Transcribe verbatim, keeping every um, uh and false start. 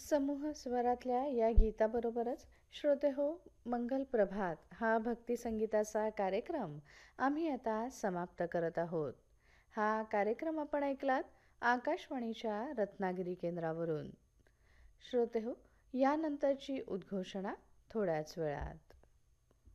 समूह स्वरातल्या या गीताबरोबरच श्रोते हो, मंगल प्रभात हा भक्ती संगीताचा कार्यक्रम आम्ही आता समाप्त करत आहोत. हा कार्यक्रम आपण ऐकलात आकाशवाणीच्या रत्नागिरी केंद्रावरून. श्रोते हो, यानंतरची उद्घोषणा थोड्याच वेळात.